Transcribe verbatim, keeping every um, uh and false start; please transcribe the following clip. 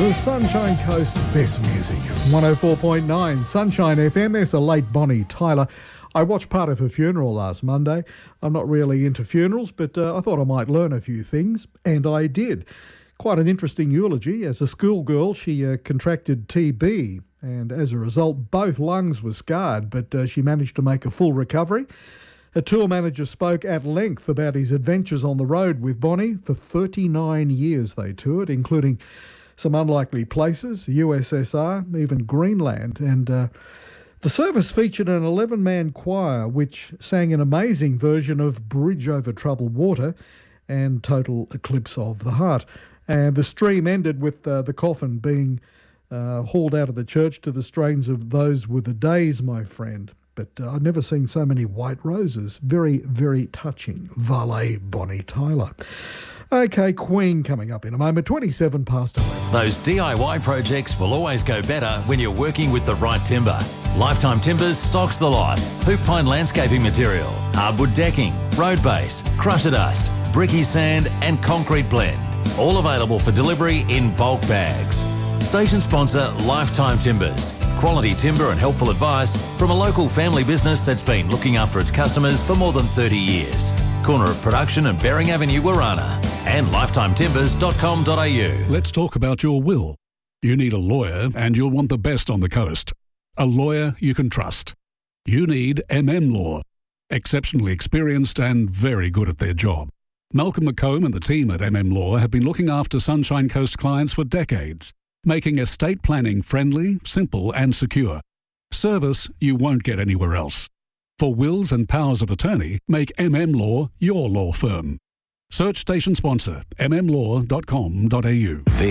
The Sunshine Coast's best music. one oh four point nine Sunshine F M. There's the late Bonnie Tyler. I watched part of her funeral last Monday. I'm not really into funerals, but uh, I thought I might learn a few things, and I did. Quite an interesting eulogy. As a schoolgirl, she uh, contracted T B, and as a result, both lungs were scarred, but uh, she managed to make a full recovery. Her tour manager spoke at length about his adventures on the road with Bonnie. For thirty-nine years they toured, including some unlikely places, the U S S R, even Greenland. And uh, the service featured an eleven-man choir which sang an amazing version of Bridge Over Troubled Water and Total Eclipse of the Heart. And the stream ended with uh, the coffin being uh, hauled out of the church to the strains of Those Were the Days, My Friend. But uh, I've never seen so many white roses. Very, very touching. Valet Bonnie Tyler. Okay, Queen coming up in a moment. twenty-seven past eleven. Those D I Y projects will always go better when you're working with the right timber. Lifetime Timbers stocks the lot. Hoop pine landscaping material, hardwood decking, road base, crusher dust, bricky sand and concrete blend. All available for delivery in bulk bags. Station sponsor Lifetime Timbers. Quality timber and helpful advice from a local family business that's been looking after its customers for more than thirty years. Corner of Production and Bering Avenue, Warana. And lifetime timbers dot com dot a u. Let's talk about your will. You need a lawyer and you'll want the best on the coast. A lawyer you can trust. You need M M Law. Exceptionally experienced and very good at their job. Malcolm McComb and the team at M M Law have been looking after Sunshine Coast clients for decades, making estate planning friendly, simple and secure. Service you won't get anywhere else. For wills and powers of attorney, make M M Law your law firm. Search station sponsor m m law dot com dot a u.